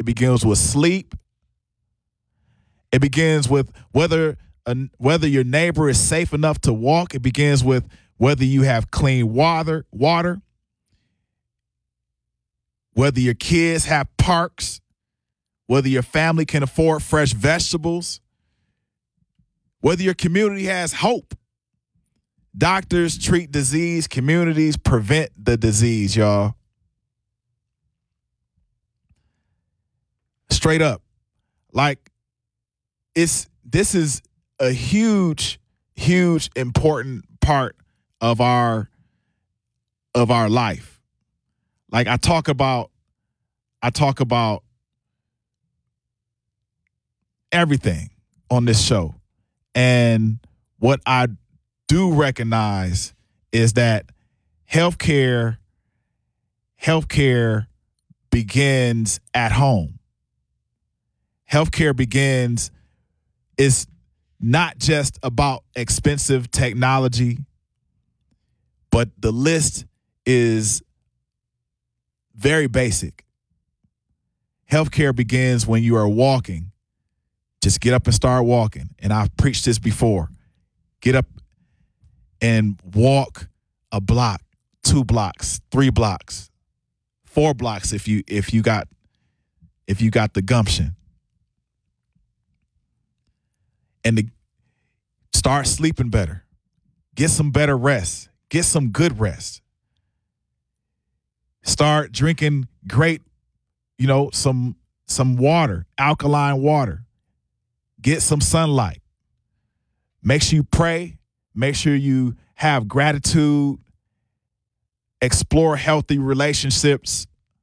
begins with sleep. It begins with whether your neighbor is safe enough to walk. It begins with whether you have clean water, whether your kids have parks, whether your family can afford fresh vegetables, whether your community has hope. Doctors treat disease, communities prevent the disease, y'all. Straight up. Like, this is a huge, huge, important part of our life. Like, I talk about everything on this show. And what I do recognize is that healthcare begins at home. Healthcare is not just about expensive technology, but the list is very basic. Healthcare begins when you are walking. Just get up and start walking. And I've preached this before. Get up and walk a block, 2 blocks, 3 blocks, 4 blocks if you got the gumption. And to start sleeping better. Get some better rest. Get some good rest. Start drinking great, some water, alkaline water. Get some sunlight. Make sure you pray. Make sure you have gratitude. Explore healthy relationships.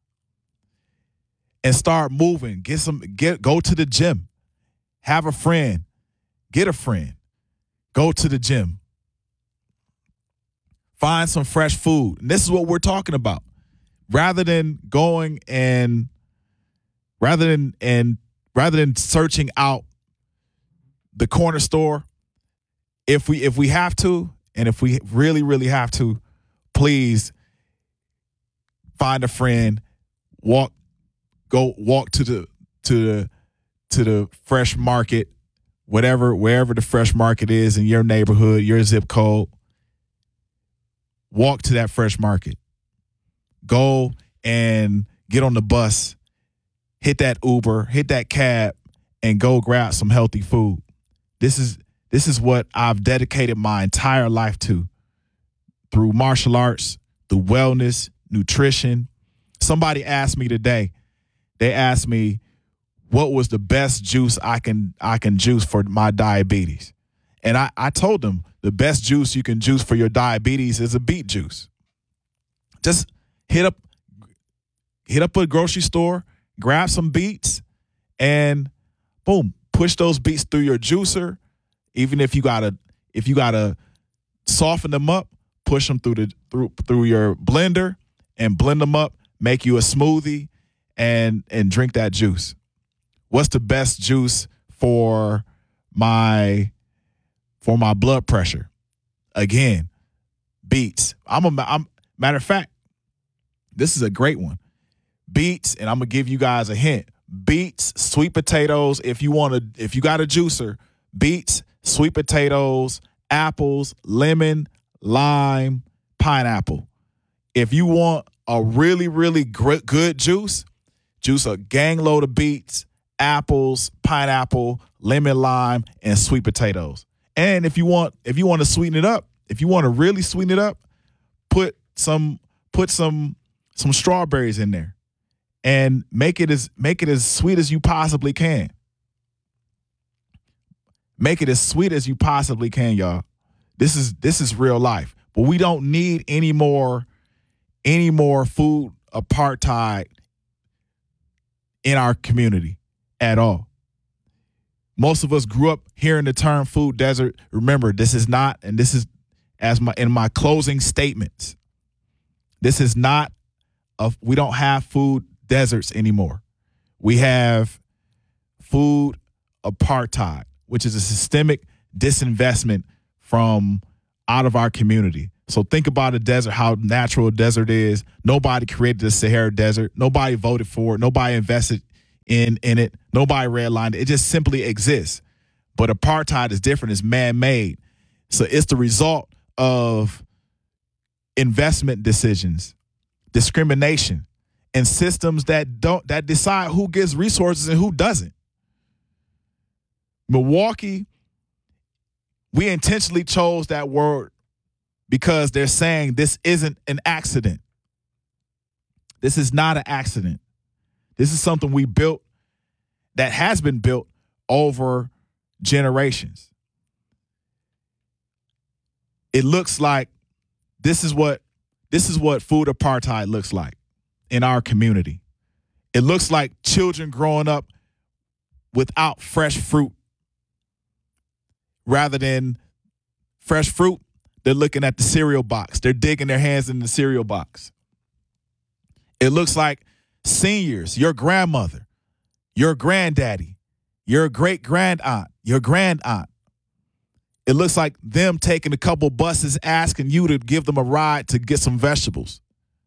And start moving. Go to the gym. Have a friend. Get a friend. Go to the gym. Find some fresh food. And this is what we're talking about. Rather than searching out the corner store, if we have to, and if we really, really have to, please find a friend, walk to the fresh market, wherever the fresh market is in your neighborhood, your zip code. Walk to that fresh market. Go and get on the bus, hit that Uber, hit that cab, and go grab some healthy food. This is what I've dedicated my entire life to, through martial arts, through wellness, nutrition. Somebody asked me today, they asked me, what was the best juice I can juice for my diabetes? And I told them the best juice you can juice for your diabetes is a beet juice. Just hit up a grocery store, grab some beets, and boom, push those beets through your juicer. Even if you gotta soften them up, push them through your blender and blend them up, make you a smoothie, and drink that juice. What's the best juice for my blood pressure? Again, beets. Matter of fact, this is a great one. Beets, and I'm gonna give you guys a hint. Beets, sweet potatoes. If you got a juicer, beets, sweet potatoes, apples, lemon, lime, pineapple. If you want a really, really good juice a gang load of beets, apples, pineapple, lemon, lime, and sweet potatoes. And if you want to sweeten it up, if you want to really sweeten it up, put some strawberries in there and make it as sweet as you possibly can. Make it as sweet as you possibly can, y'all. This is real life. But we don't need any more food apartheid in our community at all. Most of us grew up hearing the term food desert. Remember, this is not, and this is in my closing statements, this is not we don't have food deserts anymore. We have food apartheid, which is a systemic disinvestment from out of our community. So think about a desert, how natural a desert is. Nobody created the Sahara Desert. Nobody voted for it. Nobody invested in it. Nobody redlined it. It just simply exists. But apartheid is different. It's man-made. So it's the result of investment decisions, discrimination, and systems that decide who gets resources and who doesn't. Milwaukee, we intentionally chose that word because they're saying this isn't an accident. This is not an accident. This is something we built that has been built over generations. It looks like this is what food apartheid looks like in our community. It looks like children growing up without fresh fruit. Rather than fresh fruit, they're looking at the cereal box. They're digging their hands in the cereal box. It looks like seniors, your grandmother, your granddaddy, your great-grand-aunt, your grand-aunt. It looks like them taking a couple buses asking you to give them a ride to get some vegetables.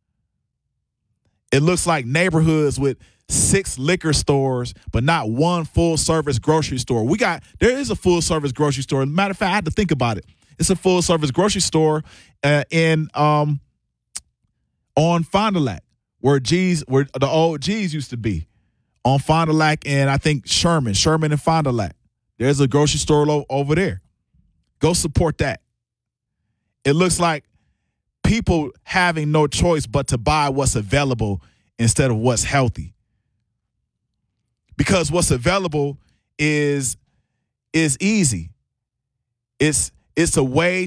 It looks like neighborhoods with 6 liquor stores, but not one full-service grocery store. There is a full-service grocery store. Matter of fact, I had to think about it. It's a full-service grocery store on Fond du Lac, where the old G's used to be. On Fond du Lac and I think Sherman and Fond du Lac. There's a grocery store over there. Go support that. It looks like people having no choice but to buy what's available instead of what's healthy. Because what's available is easy. It's a way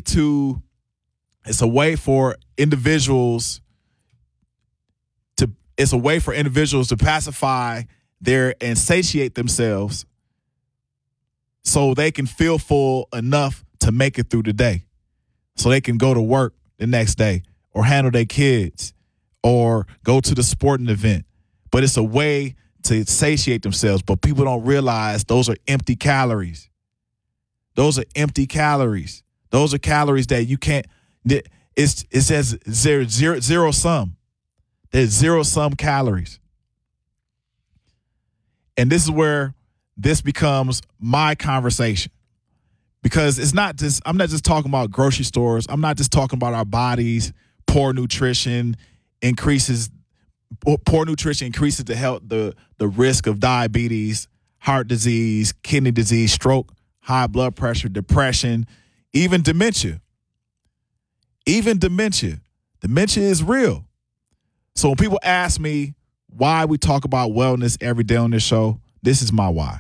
for individuals to pacify and satiate themselves so they can feel full enough to make it through the day. So they can go to work the next day or handle their kids or go to the sporting event. But it's a way to satiate themselves. But people don't realize those are empty calories. Those are empty calories. Those are calories that you can't, it says zero sum. There's zero sum calories. And this is where this becomes my conversation. Because I'm not just talking about grocery stores. I'm not just talking about our bodies. Poor nutrition increases the risk of diabetes, heart disease, kidney disease, stroke, high blood pressure, depression, even dementia. Dementia is real. So when people ask me why we talk about wellness every day on this show, this is my why.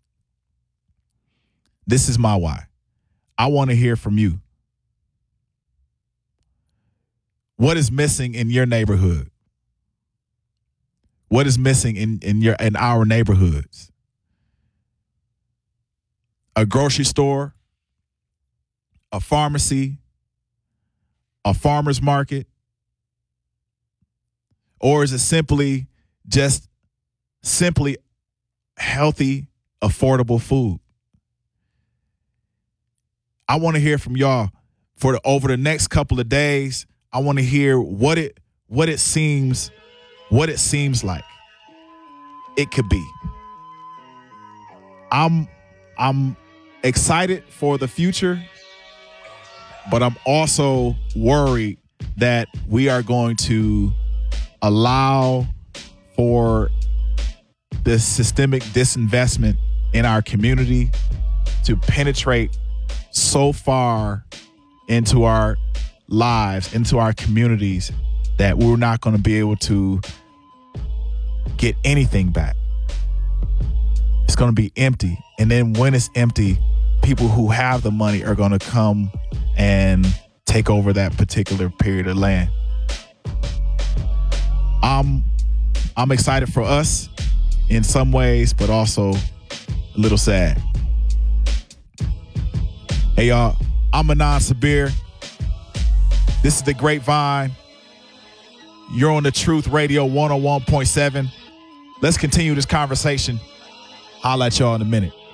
This is my why. I want to hear from you. What is missing in your neighborhood? What is missing in our neighborhoods? A grocery store, a pharmacy, a farmer's market, or is it simply healthy, affordable food? I want to hear from y'all over the next couple of days. I want to hear what it seems like it could be. I'm excited for the future, but I'm also worried that we are going to allow for this systemic disinvestment in our community to penetrate so far into our lives, into our communities, that we're not going to be able to get anything back. It's going to be empty. And then when it's empty, people who have the money are going to come and take over that particular period of land. I'm excited for us in some ways, but also a little sad. Hey, y'all, I'm Anan Sabir. This is The Grapevine. You're on the Truth Radio 101.7. Let's continue this conversation. Holla at y'all in a minute.